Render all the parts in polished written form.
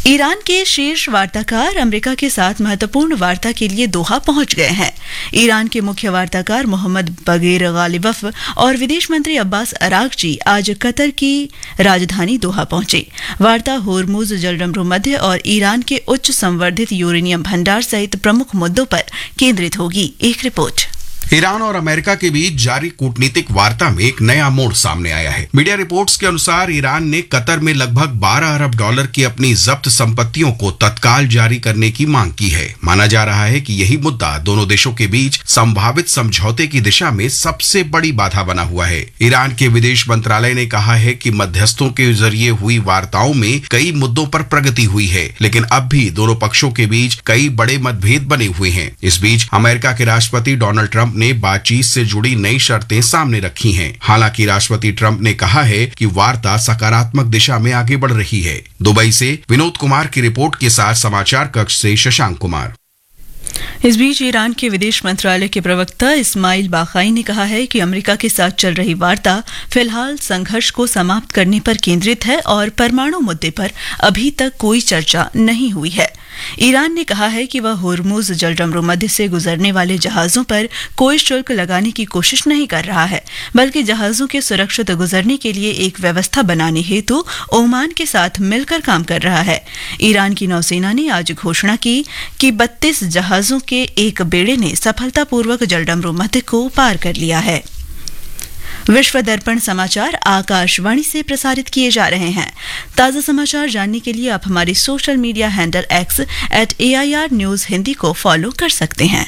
Iran के शीर्ष वार्ताकार America के साथ महत्वपूर्ण वार्ता के लिए दोहा पहुंच गए हैं। ईरान के मुख्य वार्ताकार मोहम्मद बगेर गालिबफ और विदेश मंत्री अब्बास अरागची आज कतर की राजधानी दोहा पहुंचे। वार्ता होर्मुज जलसंधि और ईरान के उच्च संवर्धित यूरेनियम भंडार सहित प्रमुख मुद्दों पर केंद्रित होगी। एक रिपोर्ट। ईरान और अमेरिका के बीच जारी कूटनीतिक वार्ता में एक नया मोड़ सामने आया है। मीडिया रिपोर्ट्स के अनुसार ईरान ने कतर में लगभग 12 अरब डॉलर की अपनी जब्त संपत्तियों को तत्काल जारी करने की मांग की है। माना जा रहा है कि यही मुद्दा दोनों देशों के बीच संभावित समझौते की दिशा में सबसे बड़ी बाधा बना हुआ है। ईरान के विदेश मंत्रालय ने कहा है कि मध्यस्थों के जरिए हुई वार्ताओं में कई मुद्दों पर प्रगति हुई है, लेकिन अब भी दोनों पक्षों के बीच कई बड़े मतभेद बने हुए हैं। इस बीच अमेरिका के राष्ट्रपति डोनाल्ड ट्रंप ने बातचीत से जुड़ी नई शर्तें सामने रखी हैं। हालांकि राष्ट्रपति ट्रंप ने कहा है कि वार्ता सकारात्मक दिशा में आगे बढ़ रही है। दुबई से विनोद कुमार की रिपोर्ट के साथ समाचार कक्ष से शशांक कुमार। इस बीच ईरान के विदेश मंत्रालय के प्रवक्ता इस्माइल बाकाई ने कहा है कि अमेरिका के साथ चल रही वार्ता फिलहाल संघर्ष को समाप्त करने पर केंद्रित है और परमाणु मुद्दे पर अभी तक कोई चर्चा नहीं हुई है। ईरान ने कहा है कि वह होर्मुज जलसंधि से गुजरने वाले जहाजों पर कोई शुल्क लगाने की कोशिश नहीं कर रहा है, बल्कि जहाजों के सुरक्षित गुजरने के लिए एक व्यवस्था बनाने हेतु ओमान के साथ मिलकर काम कर रहा है। ईरान की नौसेना ने आज घोषणा की कि 32 जहाजों के एक बेड़े ने सफलतापूर्वक जलसंधि को पार कर लिया है। विश्व दर्पण समाचार आकाशवाणी से प्रसारित किए जा रहे हैं। ताजा समाचार जानने के लिए आप हमारे social media handle X @AIR News Hindi को फॉलो कर सकते हैं।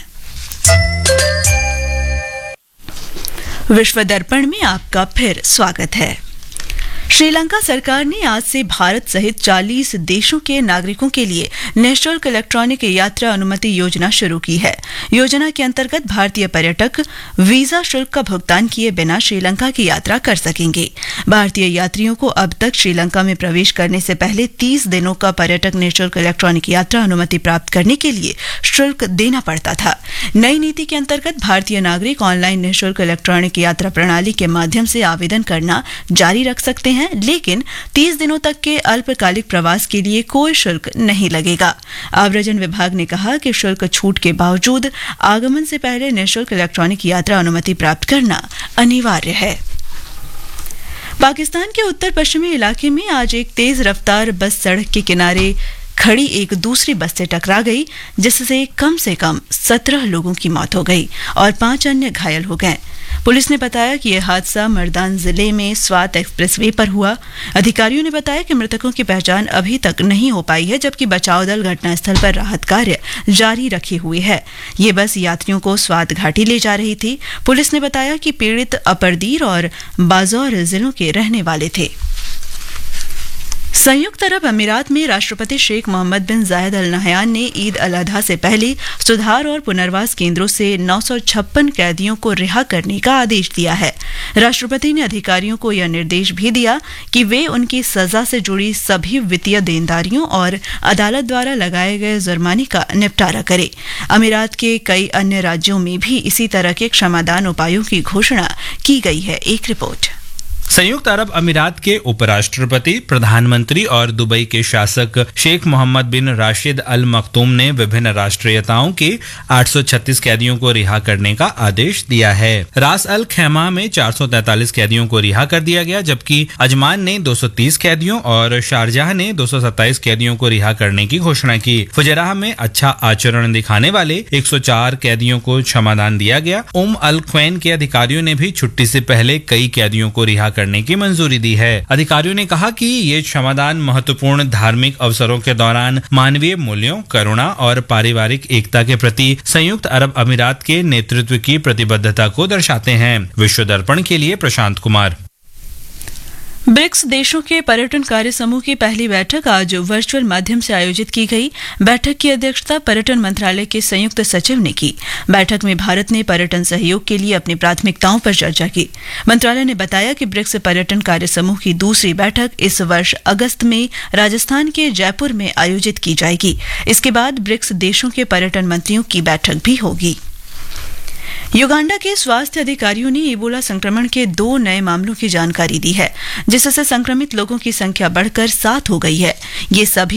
विश्व दर्पण में आपका फिर स्वागत है। श्रीलंका सरकार ने आज से भारत सहित 40 देशों के नागरिकों के लिए निःशुल्क इलेक्ट्रॉनिक यात्रा अनुमति योजना शुरू की है। योजना के अंतर्गत भारतीय पर्यटक वीजा शुल्क का भुगतान किए बिना श्रीलंका की यात्रा कर सकेंगे। भारतीय यात्रियों को अब तक श्रीलंका में प्रवेश करने से पहले 30 दिनों का पर्यटक निःशुल्क इलेक्ट्रॉनिक यात्रा अनुमति प्राप्त करने के लिए शुल्क देना पड़ता था। नई नीति के अंतर्गत भारतीय नागरिक ऑनलाइन निःशुल्क इलेक्ट्रॉनिक यात्रा प्रणाली के माध्यम से आवेदन करना जारी रख सकते हैं, लेकिन 30 दिनों तक के अल्पकालिक प्रवास के लिए कोई शुल्क नहीं लगेगा। आव्रजन विभाग ने कहा कि शुल्क छूट के बावजूद आगमन से पहले निःशुल्क इलेक्ट्रॉनिक यात्रा अनुमति प्राप्त करना अनिवार्य है। पाकिस्तान के उत्तर पश्चिमी इलाके में आज एक तेज रफ्तार बस सड़क के किनारे खड़ी एक दूसरी बस से टकरा गई, जिससे कम से कम 17 लोगों की मौत हो गई और 5 अन्य घायल हो गए। पुलिस ने बताया कि यह हादसा मर्दान जिले में स्वात एक्सप्रेसवे पर हुआ। अधिकारियों ने बताया कि मृतकों की पहचान अभी तक नहीं हो पाई है, जबकि बचाव दल घटनास्थल पर राहत कार्य जारी रखे हुए है। ये बस यात्रियों को स्वात घाटी ले जा रही थी। पुलिस ने बताया कि पीड़ित अपरदीर और बाजौर जिलों के रहने वाले थे। संयुक्त अरब अमीरात में राष्ट्रपति शेख मोहम्मद बिन जायद अल नहयान ने ईद अल अधा से पहले सुधार और पुनर्वास केंद्रों से 956 कैदियों को रिहा करने का आदेश दिया है। राष्ट्रपति ने अधिकारियों को यह निर्देश भी दिया कि वे उनकी सजा से जुड़ी सभी वित्तीय देनदारियों और अदालत द्वारा लगाए गए जुर्माने का निपटारा करें। अमीरात के कई अन्य राज्यों में भी इसी तरह के क्षमादान उपायों की घोषणा की गई है। एक रिपोर्ट। संयुक्त अरब अमीरात के उपराष्ट्रपति, प्रधानमंत्री और दुबई के शासक शेख मोहम्मद बिन राशिद अल मखतूम ने विभिन्न राष्ट्रीयताओं के 836 कैदियों को रिहा करने का आदेश दिया है। रास अल खैमा में 443 कैदियों को रिहा कर दिया गया, जबकि अजमान ने 230 कैदियों और शारजाह ने 227 कैदियों को रिहा करने की घोषणा की। फुजराह में अच्छा आचरण दिखाने वाले 104 कैदियों को क्षमादान दिया गया। अल ख्वैन के अधिकारियों ने भी छुट्टी से पहले कई कैदियों को रिहा करने की मंजूरी दी है। अधिकारियों ने कहा कि ये क्षमादान महत्वपूर्ण धार्मिक अवसरों के दौरान मानवीय मूल्यों, करुणा और पारिवारिक एकता के प्रति संयुक्त अरब अमीरात के नेतृत्व की प्रतिबद्धता को दर्शाते हैं। विश्व दर्पण के लिए प्रशांत कुमार। ब्रिक्स देशों के पर्यटन कार्य समूह की पहली बैठक आज वर्चुअल माध्यम से आयोजित की गई। बैठक की अध्यक्षता पर्यटन मंत्रालय के संयुक्त सचिव ने की। बैठक में भारत ने पर्यटन सहयोग के लिए अपनी प्राथमिकताओं पर चर्चा की। मंत्रालय ने बताया कि ब्रिक्स पर्यटन कार्य समूह की दूसरी बैठक इस वर्ष अगस्त में राजस्थान के जयपुर में आयोजित की जाएगी। इसके बाद ब्रिक्स देशों के पर्यटन मंत्रियों की बैठक भी होगी। युगांडा के स्वास्थ्य अधिकारियों ने इबोला संक्रमण के 2 नए मामलों की जानकारी दी है, जिससे संक्रमित लोगों की संख्या बढ़कर 7 हो गई है। ये सभी